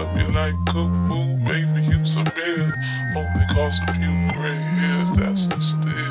up you like cuckoo, maybe you some beer. Only cause a few gray hairs, that's a stare.